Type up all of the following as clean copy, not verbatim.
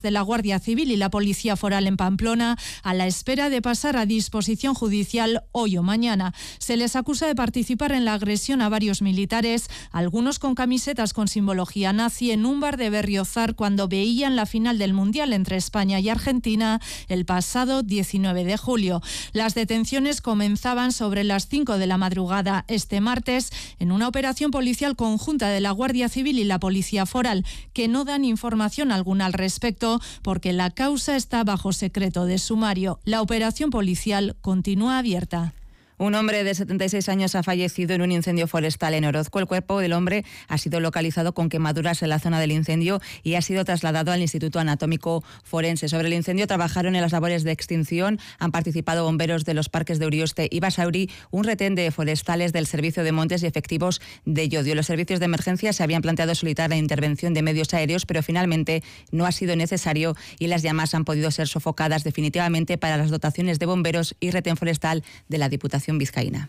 de la Guardia Civil y la Policía Foral en Pamplona a la espera de pasar a disposición judicial hoy o mañana. Se les acusa de participar en la agresión a varios militares, algunos con camisetas con simbología nazi, en un bar de Berriozar cuando veían la final del Mundial entre España y Argentina el pasado 19 de julio. Las detenciones comenzaban sobre las 5 de la madrugada este martes en una operación policial conjunta de la Guardia Civil y la Policía Foral, que no dan información alguna al respecto porque la causa está bajo secreto de sumario. La operación policial continúa abierta. Un hombre de 76 años ha fallecido en un incendio forestal en Orozco. El cuerpo del hombre ha sido localizado con quemaduras en la zona del incendio y ha sido trasladado al Instituto Anatómico Forense. Sobre el incendio trabajaron en las labores de extinción. Han participado bomberos de los parques de Urioste y Basauri, un retén de forestales del Servicio de Montes y efectivos de Llodio. Los servicios de emergencia se habían planteado solicitar la intervención de medios aéreos, pero finalmente no ha sido necesario y las llamas han podido ser sofocadas definitivamente para las dotaciones de bomberos y retén forestal de la Diputación vizcaína.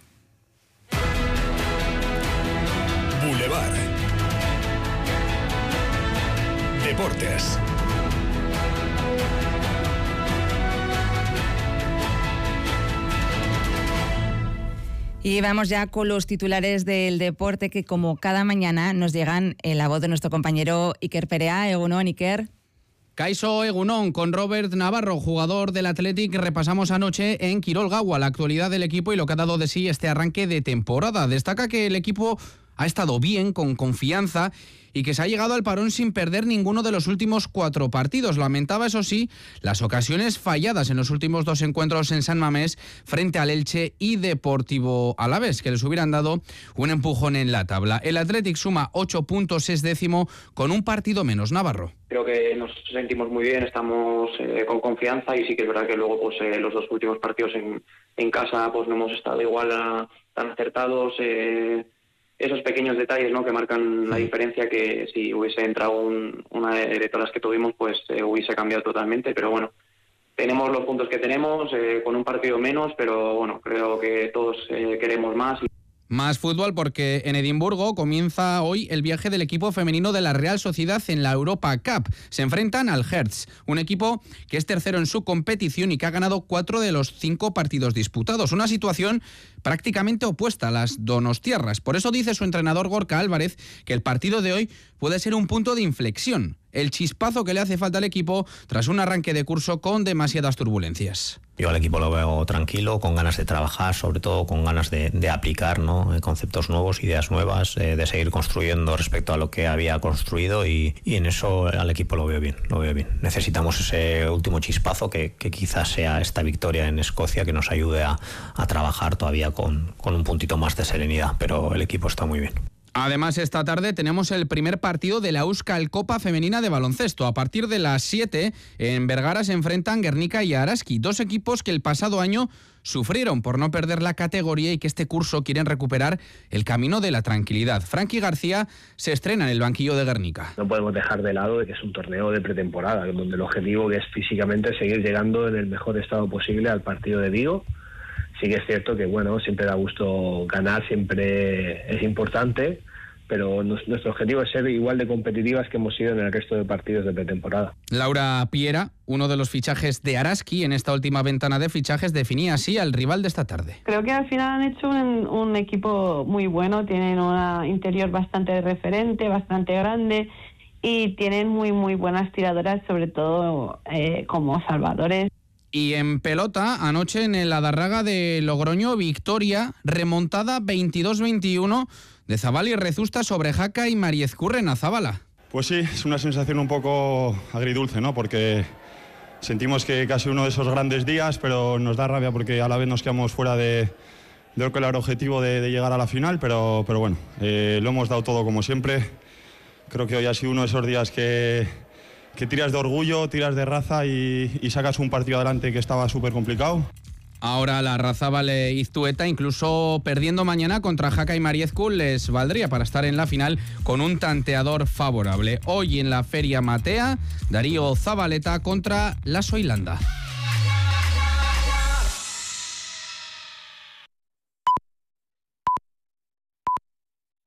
Boulevard. Deportes. Y vamos ya con los titulares del deporte que, como cada mañana, nos llegan en la voz de nuestro compañero Iker Perea. Egunon, Iker. Kaixo Egunon, con Robert Navarro, jugador del Athletic, repasamos anoche en Quirolgaua la actualidad del equipo y lo que ha dado de sí este arranque de temporada. Destaca que el equipo ha estado bien, con confianza, y que se ha llegado al parón sin perder ninguno de los últimos 4 partidos. Lamentaba, eso sí, las ocasiones falladas en los últimos 2 encuentros en San Mamés frente al Elche y Deportivo Alavés, que les hubieran dado un empujón en la tabla. El Athletic suma 8 puntos, es décimo, con un partido menos. Navarro. Creo que nos sentimos muy bien, estamos con confianza, y sí que es verdad que luego pues los 2 últimos partidos en casa pues no hemos estado igual tan acertados. Esos pequeños detalles, ¿no?, que marcan la diferencia, que si hubiese entrado una de todas las que tuvimos, pues hubiese cambiado totalmente. Pero bueno, tenemos los puntos que tenemos, con un partido menos, pero bueno, creo que todos queremos más. Más fútbol, porque en Edimburgo comienza hoy el viaje del equipo femenino de la Real Sociedad en la Europa Cup. Se enfrentan al Hertz, un equipo que es tercero en su competición y que ha ganado 4 de los 5 partidos disputados. Una situación prácticamente opuesta a las donostiarras. Por eso dice su entrenador Gorka Álvarez que el partido de hoy puede ser un punto de inflexión, el chispazo que le hace falta al equipo tras un arranque de curso con demasiadas turbulencias. Yo al equipo lo veo tranquilo, con ganas de trabajar, sobre todo con ganas de aplicar, ¿no?, conceptos nuevos, ideas nuevas, de seguir construyendo respecto a lo que había construido, y en eso al equipo lo veo bien. Necesitamos ese último chispazo que quizás sea esta victoria en Escocia, que nos ayude a trabajar todavía con un puntito más de serenidad, pero el equipo está muy bien. Además, esta tarde tenemos el primer partido de la Euskal Copa Femenina de Baloncesto. A partir de las 7, en Vergara se enfrentan Guernica y Araski, 2 equipos que el pasado año sufrieron por no perder la categoría y que este curso quieren recuperar el camino de la tranquilidad. Frankie García se estrena en el banquillo de Guernica. No podemos dejar de lado de que es un torneo de pretemporada, donde el objetivo es físicamente seguir llegando en el mejor estado posible al partido de Vigo. Sí que es cierto que, bueno, siempre da gusto ganar, siempre es importante, pero nuestro objetivo es ser igual de competitivas que hemos sido en el resto de partidos de pretemporada. Laura Piera, uno de los fichajes de Araski en esta última ventana de fichajes, definía así al rival de esta tarde. Creo que al final han hecho un equipo muy bueno, tienen una interior bastante referente, bastante grande, y tienen muy buenas tiradoras, sobre todo como salvadores. Y en pelota, anoche en el Adarraga de Logroño, victoria remontada 22-21 de Zabala y Rezusta sobre Jaca y Mariezcurren. Zabala. Pues sí, es una sensación un poco agridulce, ¿no?, porque sentimos que casi uno de esos grandes días, pero nos da rabia porque a la vez nos quedamos fuera de lo que era el objetivo de llegar a la final, pero bueno, lo hemos dado todo como siempre. Creo que hoy ha sido uno de esos días que tiras de orgullo, tiras de raza y sacas un partido adelante que estaba súper complicado. Ahora la Razabal Iztueta, incluso perdiendo mañana contra Jaca y Mariezcu, les valdría para estar en la final con un tanteador favorable. Hoy en la Feria Matea, Darío Zabaleta contra la Soilanda.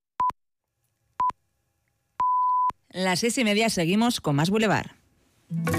Las 6:30 seguimos con más Boulevard.